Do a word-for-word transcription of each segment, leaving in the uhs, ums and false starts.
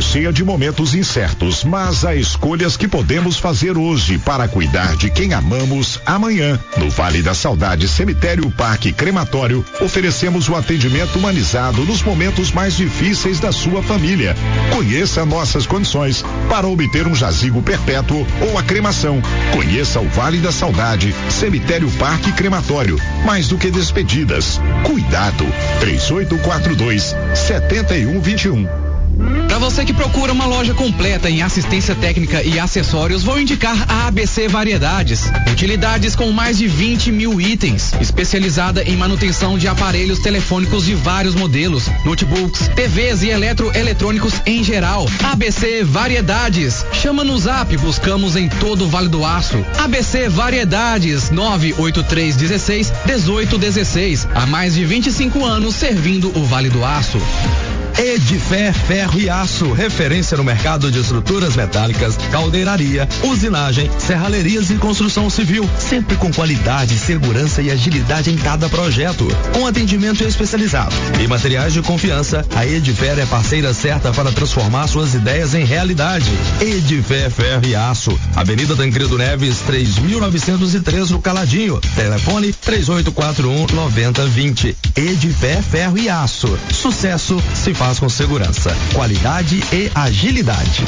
cheia de momentos incertos, mas há escolhas que podemos fazer hoje para cuidar de quem amamos amanhã. No Vale da Saudade Cemitério Parque Crematório, oferecemos o atendimento humanizado nos momentos mais difíceis da sua família. Conheça nossas condições para obter um jazigo perpétuo ou a cremação. Conheça o Vale da Saudade Cemitério Parque Crematório. Mais do que despedidas, cuidado. três oito quatro dois, sete um dois um. Para você que procura uma loja completa em assistência técnica e acessórios, vou indicar a A B C Variedades. Utilidades com mais de vinte mil itens, especializada em manutenção de aparelhos telefônicos de vários modelos, notebooks, T Vs e eletroeletrônicos em geral. A B C Variedades. Chama no Zap, buscamos em todo o Vale do Aço. A B C Variedades, nove oito três um seis, um oito um seis. Há mais de vinte e cinco anos servindo o Vale do Aço. Edifé Ferro e Aço, referência no mercado de estruturas metálicas, caldeiraria, usinagem, serralherias e construção civil, sempre com qualidade, segurança e agilidade em cada projeto, com atendimento especializado e materiais de confiança. A Edifé é parceira certa para transformar suas ideias em realidade. Edifé Ferro e Aço, Avenida Tancredo Neves, três mil novecentos e três no Caladinho, telefone três oito quatro um, nove zero dois zero. Edifé Ferro e Aço, sucesso se faz com segurança, qualidade e agilidade.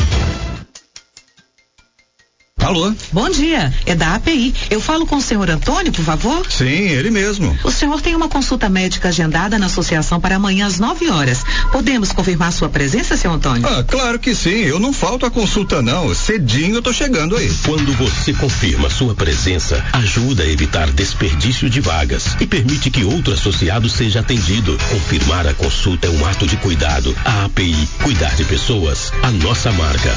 Alô? Bom dia, é da A P I. Eu falo com o senhor Antônio, por favor? Sim, ele mesmo. O senhor tem uma consulta médica agendada na associação para amanhã às nove horas. Podemos confirmar sua presença, senhor Antônio? Ah, claro que sim. Eu não falto a consulta, não. Cedinho eu tô chegando aí. Quando você confirma sua presença, ajuda a evitar desperdício de vagas e permite que outro associado seja atendido. Confirmar a consulta é um ato de cuidado. A A P I, cuidar de pessoas, a nossa marca.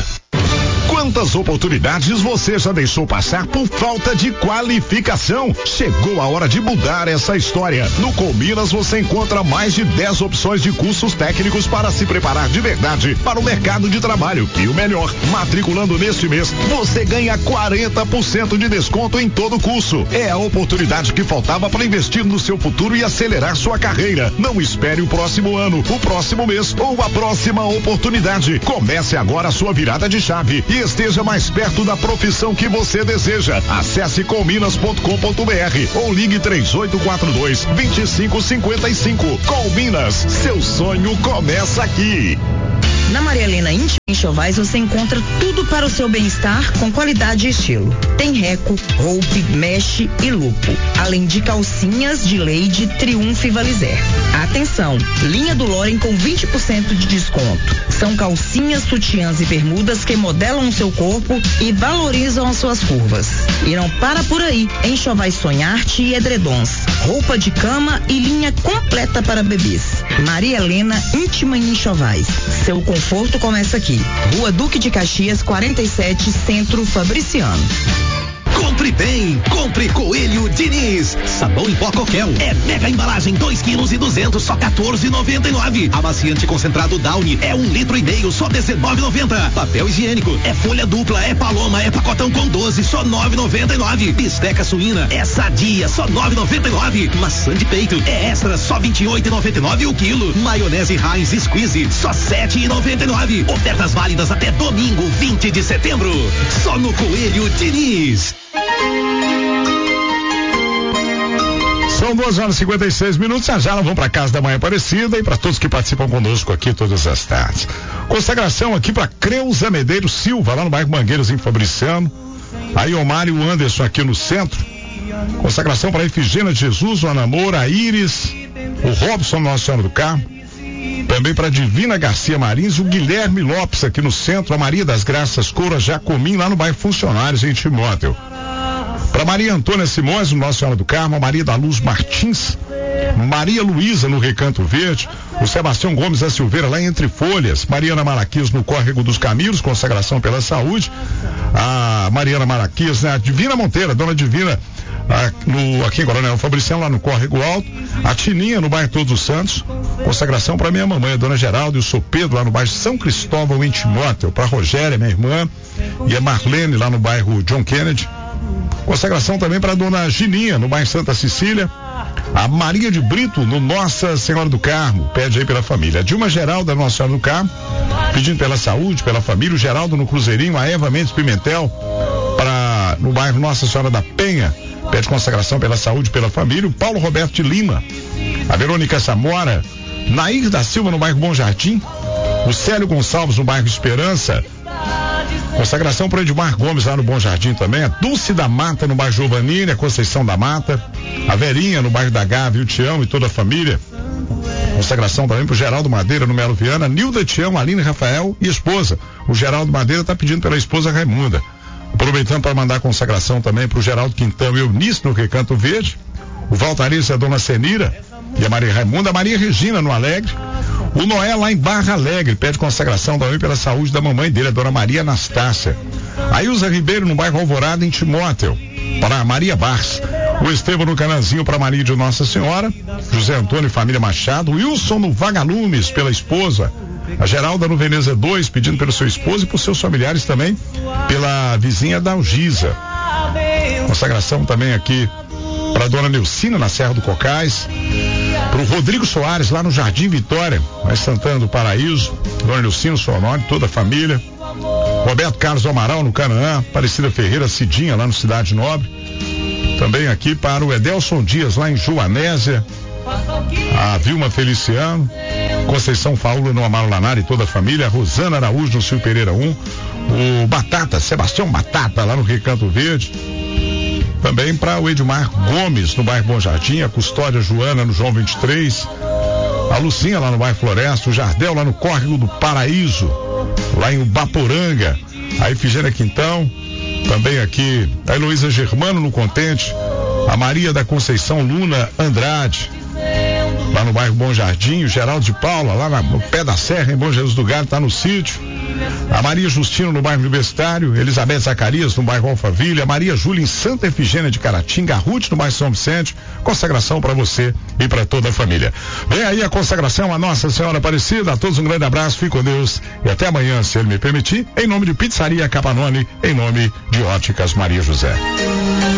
Quantas oportunidades você já deixou passar por falta de qualificação? Chegou a hora de mudar essa história. No Colminas você encontra mais de dez opções de cursos técnicos para se preparar de verdade para o mercado de trabalho. E o melhor, matriculando neste mês, você ganha quarenta por cento de desconto em todo o curso. É a oportunidade que faltava para investir no seu futuro e acelerar sua carreira. Não espere o próximo ano, o próximo mês ou a próxima oportunidade. Comece agora a sua virada de chave e esteja mais perto da profissão que você deseja. Acesse colminas ponto com ponto br ou ligue três oito quatro dois, dois cinco cinco cinco. Colminas, seu sonho começa aqui. Na Maria Helena Íntima Enxovais você encontra tudo para o seu bem-estar com qualidade e estilo. Tem reco, roupe, meche e lupo, além de calcinhas de Lady, Triunfo e Valizer. Atenção, linha do Loren com vinte por cento de desconto. São calcinhas, sutiãs e bermudas que modelam o seu corpo e valorizam as suas curvas. E não para por aí, Enxovais Sonharte e edredons, roupa de cama e linha completa para bebês. Maria Helena Íntima em Enxovais. Seu conforto começa aqui. Rua Duque de Caxias, quarenta e sete, Centro Fabriciano. Compre bem, compre Coelho Diniz. Sabão em pó Coquel. É mega embalagem, dois quilos e duzentos, só quatorze e noventa e nove. Amaciante concentrado Downy é um litro e meio, só dezenove e noventa. Papel higiênico é folha dupla, é Paloma, é pacotão com doze, só nove e noventa e nove. Bisteca suína é Sadia, só nove e noventa e nove. Maçã de peito é Extra, só vinte e oito e noventa e nove o quilo. Maionese Heinz Squeeze, só sete e noventa e nove. Ofertas válidas até domingo, vinte de setembro. Só no Coelho Diniz. São duas horas e cinquenta e seis minutos. Já já nós vamos para casa da Mãe Aparecida e para todos que participam conosco aqui todas as tardes. Consagração aqui para Creuza Medeiros Silva, lá no bairro Mangueiras, em Fabriciano. Aí o Mário e o Anderson aqui no centro. Consagração para Efigênia de Jesus, o Anamor, a Iris, o Robson, Nossa Senhora do Carmo. Também para Divina Garcia Marins, o Guilherme Lopes aqui no centro, a Maria das Graças Coura Jacomim, lá no bairro Funcionários, em Timóteo. Para Maria Antônia Simões, no Nossa Senhora do Carmo, a Maria da Luz Martins, Maria Luísa no Recanto Verde, o Sebastião Gomes da Silveira lá em Entre Folhas, Mariana Malaquias no Córrego dos Camilos, consagração pela saúde, a Mariana Malaquias, né? A Divina Monteira, a Dona Divina, a, no, aqui em Coronel Fabriciano, lá no Córrego Alto, a Tininha no bairro Todos os Santos, consagração para minha mamãe, a Dona Geralda, e o Sou Pedro lá no bairro São Cristóvão, em Timóteo, para Rogéria, minha irmã, e a Marlene lá no bairro John Kennedy. Consagração também para a Dona Gininha no bairro Santa Cecília, a Maria de Brito no Nossa Senhora do Carmo, pede aí pela família. A Dilma Geralda, Nossa Senhora do Carmo, pedindo pela saúde, pela família, o Geraldo no Cruzeirinho, a Eva Mendes Pimentel, para no bairro Nossa Senhora da Penha, pede consagração pela saúde, pela família, o Paulo Roberto de Lima, a Verônica Samora, Nair da Silva no bairro Bom Jardim, o Célio Gonçalves no bairro Esperança, consagração para o Edmar Gomes lá no Bom Jardim também, a Dulce da Mata no bairro Giovanini, a Conceição da Mata, a Verinha no bairro da Gávea, o Tião e toda a família. Consagração também pro Geraldo Madeira no Melo Viana, Nilda Tião, Aline Rafael e esposa. O Geraldo Madeira está pedindo pela esposa Raimunda. Aproveitando para mandar consagração também pro Geraldo Quintão e Eunice no Recanto Verde, o Valtarice e a Dona Senira e a Maria Raimunda, a Maria Regina no Alegre, o Noé lá em Barra Alegre pede consagração também pela saúde da mamãe dele, a Dona Maria Anastácia. A Ilza Ribeiro no bairro Alvorada em Timóteo, para a Maria Bars. O Estevão no Cananzinho para Maria de Nossa Senhora, José Antônio e família Machado, Wilson no Vagalumes pela esposa, a Geralda no Veneza dois pedindo pelo seu esposo e por seus familiares também, pela vizinha da Algisa. Consagração também aqui para a Dona Neucina na Serra do Cocais, para o Rodrigo Soares lá no Jardim Vitória, lá em Santana do Paraíso, Dona Neucina, seu nome, toda a família, Roberto Carlos Amaral no Canaã, Aparecida Ferreira Cidinha lá no Cidade Nobre. Também aqui para o Edelson Dias, lá em Joanésia, a Vilma Feliciano, Conceição Faula no Amaro Lanara e toda a família, a Rosana Araújo no Sil Pereira um, o Batata, Sebastião Batata, lá no Recanto Verde. Também para o Edmar Gomes, no bairro Bom Jardim, a Custódia Joana no João vinte e três, a Lucinha lá no bairro Floresta, o Jardel lá no Córrego do Paraíso, lá em Ubaporanga, a Efigênia Quintão. Também aqui a Heloísa Germano no Contente, a Maria da Conceição Luna Andrade, lá no bairro Bom Jardim, o Geraldo de Paula, lá no pé da serra, em Bom Jesus do Galho, tá no sítio, a Maria Justino no bairro Universitário, Elizabeth Zacarias no bairro Alphaville, a Maria Júlia em Santa Efigênia de Caratinga, a Ruth no bairro São Vicente. Consagração para você e para toda a família. Vem aí a consagração a Nossa Senhora Aparecida. A todos um grande abraço, fique com Deus e até amanhã, se ele me permitir, em nome de Pizzaria Capanone, em nome de Óticas Maria José.